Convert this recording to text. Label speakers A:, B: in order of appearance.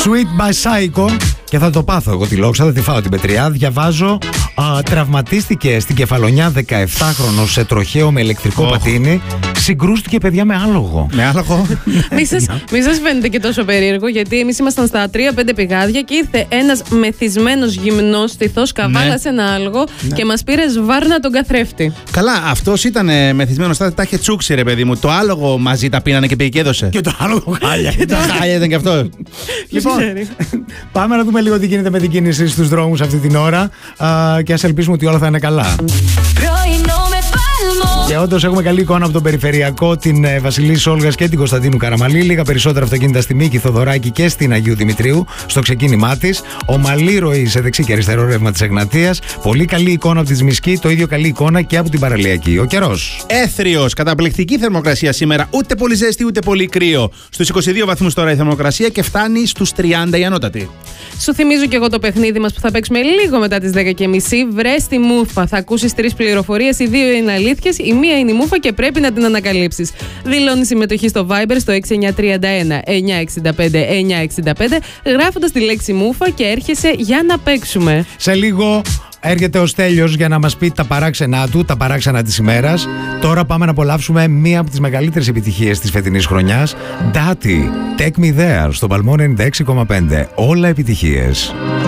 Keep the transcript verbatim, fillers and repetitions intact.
A: Sweet by Psycho. Και θα το πάθω εγώ τη Λόξα, θα τη φάω την πετριά. Διαβάζω, α, τραυματίστηκε στην Κεφαλονιά δεκαεφτάχρονος σε τροχαίο με ηλεκτρικό oh. πατίνι. Συγκρούστηκε, παιδιά, με άλογο.
B: Με άλογο.
C: Μη σας, μη σας φαίνεται και τόσο περίεργο, γιατί εμείς ήμασταν στα τρία πέντε πηγάδια και ήρθε ένας μεθυσμένος γυμνόστιθος, καβάλασε ναι. ένα άλογο ναι. και μας πήρε σβάρνα τον καθρέφτη.
B: Καλά, αυτός ήταν ε, μεθυσμένος, τα, τα είχε τσούξει, ρε παιδί μου. Το άλογο μαζί τα πίνανε και πήγε και έδωσε.
A: Και το άλογο χάλια.
B: Και το χάλια ήταν και αυτό.
A: Λοιπόν, πάμε να δούμε λίγο τι γίνεται με την κίνηση στους δρόμους αυτή την ώρα α, και ας ελπίσουμε ότι όλα θα είναι καλά. Και όντως έχουμε καλή εικόνα από τον περιφερειακό, την ε, Βασιλής Σόλγας και την Κωνσταντίνου Καραμαλή. Λίγα περισσότερα αυτοκίνητα στη Μίκη Θοδωράκη και στην Αγίου Δημητρίου στο ξεκίνημά της. Ομαλή ροή σε δεξί και αριστερό ρεύμα της Εγνατίας. Πολύ καλή εικόνα από τη Σμισκή, το ίδιο καλή εικόνα και από την Παραλιακή. Ο καιρός.
B: Έθριος, καταπληκτική θερμοκρασία σήμερα. Ούτε πολύ ζέστη ούτε πολύ κρύο. Στους είκοσι δύο βαθμούς τώρα η θερμοκρασία και φτάνει στους τριάντα η ανώτατη.
C: Σου θυμίζω και εγώ το παιχνίδι μας που θα παίξουμε λίγο μετά τις δέκα και μισή. Βρες τη μούφα. Θα ακούσεις τρεις πληροφορίες. Οι δύο είναι αλήθειες. Η μία είναι η μούφα και πρέπει να την ανακαλύψεις. Δηλώνει συμμετοχή στο Viber στο έξι εννιά τρία ένα εννιά έξι πέντε εννιά έξι πέντε γράφοντας τη λέξη μούφα και έρχεσαι για να παίξουμε.
A: Σε λίγο έρχεται ο Στέλιος για να μας πει τα παράξενά του, τα παράξενα της ημέρας. Τώρα πάμε να απολαύσουμε μία από τις μεγαλύτερες επιτυχίες της φετινής χρονιάς. Daddy, Take Me There, στο Παλμό ενενήντα έξι κόμμα πέντε. Όλα επιτυχίες.